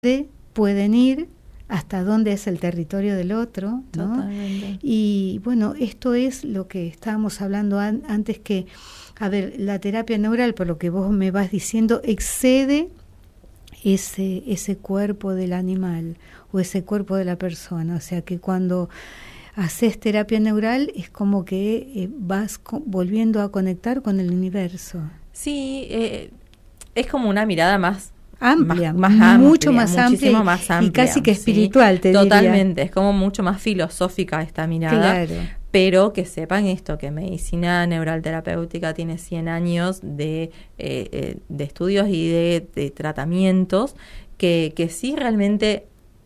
pueden ir, hasta dónde es el territorio del otro, ¿no? Totalmente. Y bueno, esto es lo que estábamos hablando antes, que, a ver, la terapia neural, por lo que vos me vas diciendo, excede ese cuerpo del animal o ese cuerpo de la persona. O sea que cuando haces terapia neural es como que vas volviendo a conectar con el universo. Sí, es como una mirada más amplia, más amplia, mucho más muchísimo amplia, más amplia, y casi que espiritual, ¿sí? te Totalmente, diría. es como mucho más filosófica esta mirada. Claro. Pero que sepan esto, que medicina neural terapéutica tiene 100 años de estudios y de tratamientos que sí realmente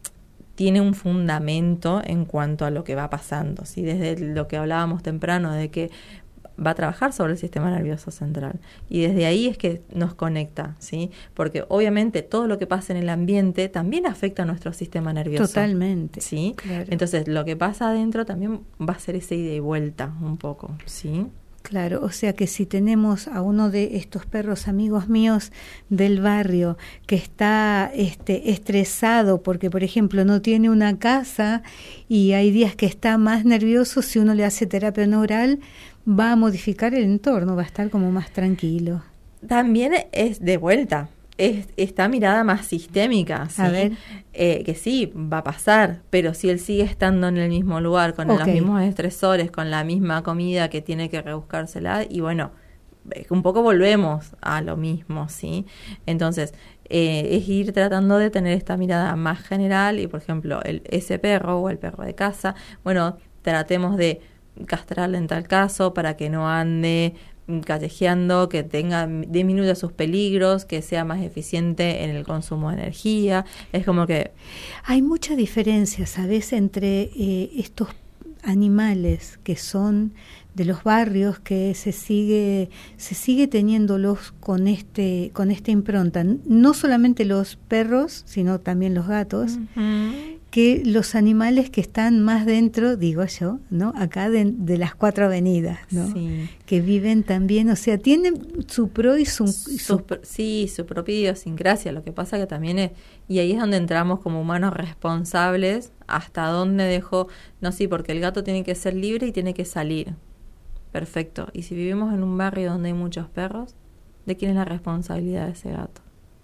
tiene un fundamento en cuanto a lo que va pasando, ¿sí? Desde lo que hablábamos temprano, de que va a trabajar sobre el sistema nervioso central, y desde ahí es que nos conecta, ¿sí? Porque obviamente todo lo que pasa en el ambiente también afecta a nuestro sistema nervioso. Totalmente. ¿Sí? Claro. Entonces lo que pasa adentro también va a ser ese ida y vuelta un poco, ¿sí? Claro, o sea que si tenemos a uno de estos perros amigos míos del barrio que está estresado porque, por ejemplo, no tiene una casa y hay días que está más nervioso, si uno le hace terapia neural, va a modificar el entorno, va a estar como más tranquilo. También es de vuelta, esta mirada más sistémica, ¿sí? A ver. Que sí, va a pasar, pero si él sigue estando en el mismo lugar, con los mismos estresores, con la misma comida que tiene que rebuscársela, y bueno, un poco volvemos a lo mismo, ¿sí? Entonces, es ir tratando de tener esta mirada más general, y por ejemplo, ese perro o el perro de casa, bueno, tratemos de castrarle en tal caso para que no ande callejeando, que disminuya sus peligros, que sea más eficiente en el consumo de energía. Es como que hay mucha diferencia, ¿sabes?, entre estos animales que son de los barrios, que se sigue teniéndolos con esta impronta, no solamente los perros, sino también los gatos. Uh-huh. Que los animales que están más dentro, digo yo, ¿no?, acá de las 4 avenidas, ¿no? Sí. Que viven también, o sea, tienen su pro y su propia idiosincrasia. Lo que pasa que también es, y ahí es donde entramos como humanos responsables, hasta dónde dejo, no, sí, porque el gato tiene que ser libre y tiene que salir. Perfecto. Y si vivimos en un barrio donde hay muchos perros, ¿de quién es la responsabilidad de ese gato?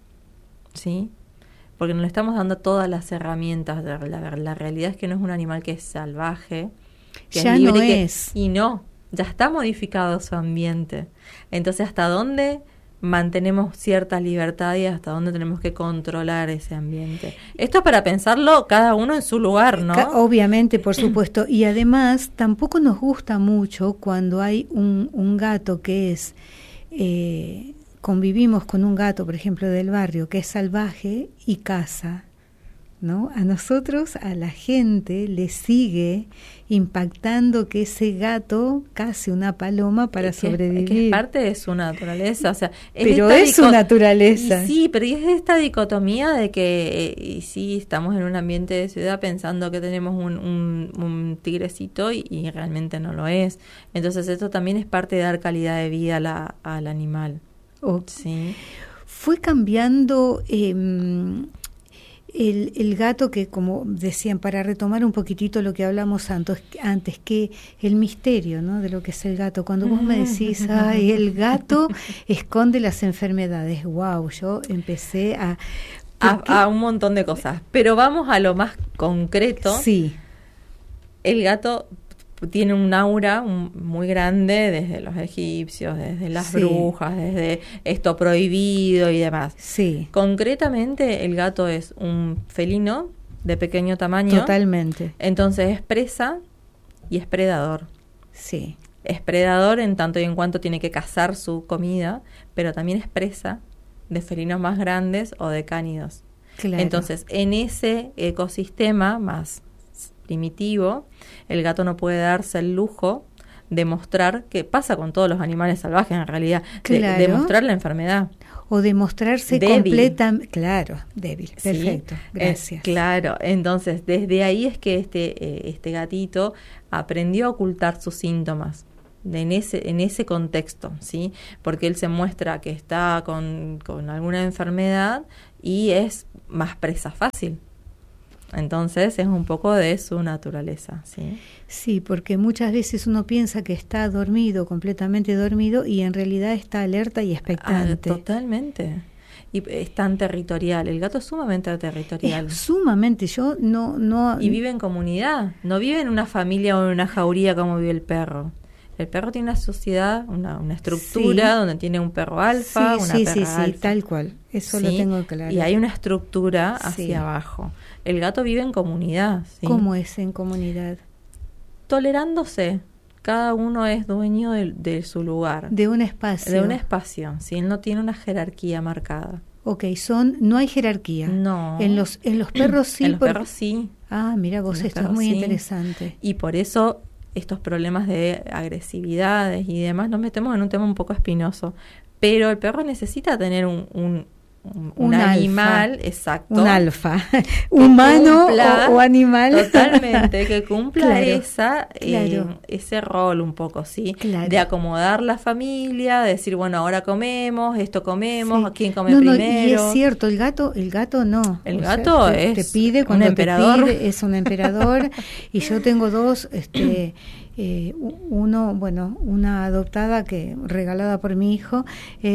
¿Sí? Porque no le estamos dando todas las herramientas. La realidad es que no es un animal que es salvaje, que ya es libre, no es. Y no, ya está modificado su ambiente. Entonces, ¿hasta dónde mantenemos cierta libertad y hasta dónde tenemos que controlar ese ambiente? Esto es para pensarlo cada uno en su lugar, ¿no? Obviamente, por supuesto. Y además, tampoco nos gusta mucho cuando hay un gato que es... convivimos con un gato, por ejemplo, del barrio, que es salvaje y caza, ¿no? A nosotros, a la gente, le sigue impactando que ese gato case una paloma para sobrevivir. Que es parte de su naturaleza, o sea... Pero es su naturaleza. Sí, pero es esta dicotomía de que, y sí, estamos en un ambiente de ciudad pensando que tenemos un tigrecito y realmente no lo es. Entonces esto también es parte de dar calidad de vida al animal. Sí. Fue cambiando el gato, que, como decían, para retomar un poquitito lo que hablamos antes, que el misterio, ¿no?, de lo que es el gato. Cuando vos me decís, ay, el gato esconde las enfermedades, wow, yo empecé a un montón de cosas, pero vamos a lo más concreto. Sí. El gato tiene un aura muy grande desde los egipcios, desde las brujas, desde esto prohibido y demás. Sí. Concretamente, el gato es un felino de pequeño tamaño. Totalmente. Entonces es presa y es predador. Sí. Es predador en tanto y en cuanto tiene que cazar su comida, pero también es presa de felinos más grandes o de cánidos. Claro. Entonces, en ese ecosistema más primitivo, el gato no puede darse el lujo de mostrar, que pasa con todos los animales salvajes en realidad, claro, de mostrar la enfermedad. O de mostrarse completamente... Claro, débil, perfecto, ¿sí? Gracias. Claro, entonces desde ahí es que este gatito aprendió a ocultar sus síntomas. En ese contexto, ¿sí? Porque él se muestra que está con alguna enfermedad y es más presa fácil. Entonces es un poco de su naturaleza, ¿sí? Sí, porque muchas veces uno piensa que está dormido, completamente dormido, y en realidad está alerta y expectante. Totalmente. Y es tan territorial. El gato es sumamente territorial. Es sumamente. Yo no. Y vive en comunidad. No vive en una familia o en una jauría como vive el perro. El perro tiene una sociedad, una estructura, sí, donde tiene un perro alfa, una perra alfa. Sí, tal cual. Eso lo tengo claro. Y hay una estructura hacia abajo. El gato vive en comunidad. ¿Sí? ¿Cómo es en comunidad? Tolerándose. Cada uno es dueño de su lugar. De un espacio. De un espacio. ¿Sí? Él no tiene una jerarquía marcada. Ok, no hay jerarquía. No. En los perros sí. En los perros sí. Ah, mira vos, esto es muy interesante. Y por eso estos problemas de agresividades y demás, nos metemos en un tema un poco espinoso. Pero el perro necesita tener un animal, alfa. Exacto. Un alfa, humano o animal. Totalmente, que cumpla claro. Ese rol un poco, ¿sí? Claro. De acomodar la familia, de decir, bueno, ahora comemos, esto comemos, ¿quién come primero? Y es cierto, el gato no. El gato te pide cuando un emperador. Te pide, es un emperador. Y yo tengo dos, una adoptada regalada por mi hijo,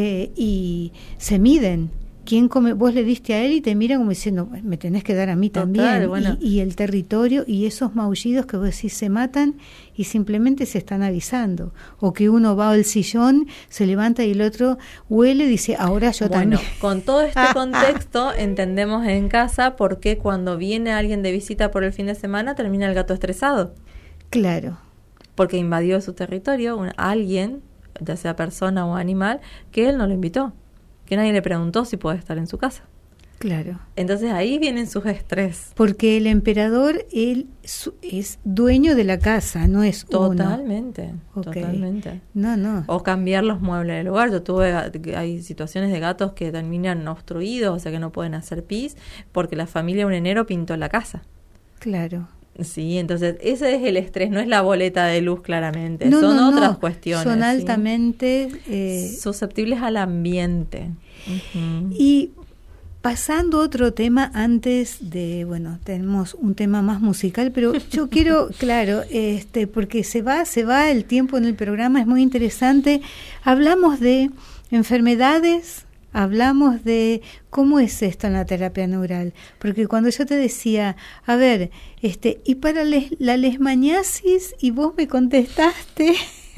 y se miden. ¿Quién come? Vos le diste a él y te mira como diciendo, me tenés que dar a mí también. Bueno. Y el territorio y esos maullidos que vos decís se matan y simplemente se están avisando. O que uno va al sillón, se levanta y el otro huele y dice, ahora yo también. Bueno, con todo este contexto entendemos en casa por qué cuando viene alguien de visita por el fin de semana termina el gato estresado. Claro. Porque invadió su territorio alguien, ya sea persona o animal, que él no lo invitó. Que nadie le preguntó si puede estar en su casa. Claro. Entonces ahí vienen sus estrés. Porque el emperador, él es dueño de la casa, no es totalmente, uno. Totalmente. No. O cambiar los muebles del hogar. Hay situaciones de gatos que terminan obstruidos, o sea que no pueden hacer pis, porque la familia un enero pintó la casa. Claro. Sí, entonces ese es el estrés, no es la boleta de luz claramente, son otras cuestiones. Son altamente susceptibles al ambiente. Uh-huh. Y pasando a otro tema antes de, tenemos un tema más musical, pero yo quiero, claro, porque se va el tiempo en el programa, es muy interesante. Hablamos de enfermedades. Hablamos de cómo es esto en la terapia neural, porque cuando yo te decía, a ver, y para la leishmaniasis, y vos me contestaste.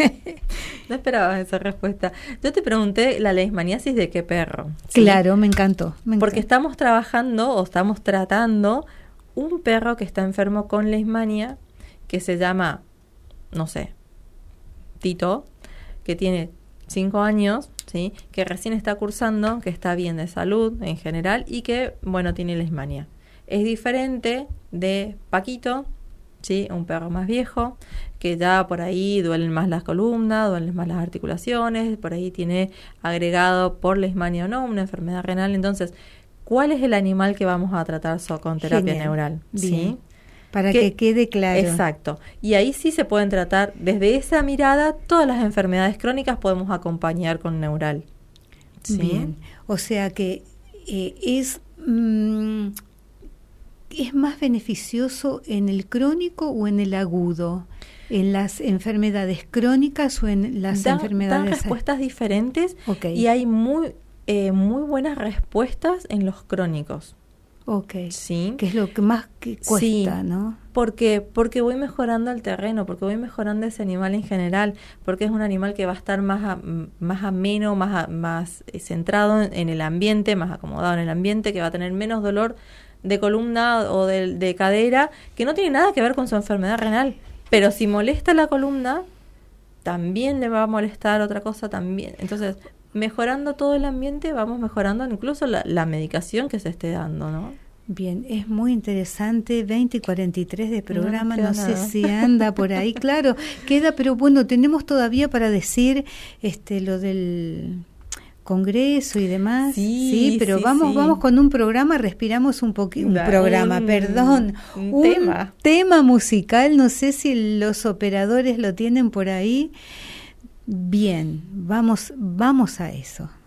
No esperabas esa respuesta. Yo te pregunté la leishmaniasis de qué perro. ¿Sí? Claro, me encantó. Porque estamos trabajando o estamos tratando un perro que está enfermo con leishmania, que se llama, no sé, Tito, que tiene 5 años, ¿sí? Que recién está cursando, que está bien de salud en general y que, tiene leishmania. Es diferente de Paquito, ¿sí? Un perro más viejo, que ya por ahí duelen más las columnas, duelen más las articulaciones, por ahí tiene agregado por leishmania o no, una enfermedad renal. Entonces, ¿cuál es el animal que vamos a tratar con terapia neural? Bien. ¿Sí? Para que quede claro. Exacto. Y ahí sí se pueden tratar, desde esa mirada, todas las enfermedades crónicas podemos acompañar con neural. ¿Sí? Bien. O sea que es más beneficioso en el crónico o en el agudo, en las enfermedades crónicas o en las enfermedades. Dan respuestas diferentes. Okay. Y hay muy buenas respuestas en los crónicos. Okay. Sí. Que es lo que más cuesta, sí. ¿no? Porque voy mejorando el terreno, porque voy mejorando ese animal en general, porque es un animal que va a estar más ameno, más centrado en el ambiente, más acomodado en el ambiente, que va a tener menos dolor de columna o de cadera, que no tiene nada que ver con su enfermedad renal. Pero si molesta la columna, también le va a molestar otra cosa también. Entonces, mejorando todo el ambiente, vamos mejorando incluso la medicación que se esté dando, ¿no? Bien, es muy interesante, 20 y 43 de programa, no sé nada. si anda por ahí, claro, queda, pero tenemos todavía para decir lo del Congreso y demás, sí, pero sí, vamos con un programa, respiramos un tema musical, no sé si los operadores lo tienen por ahí. Bien, vamos a eso.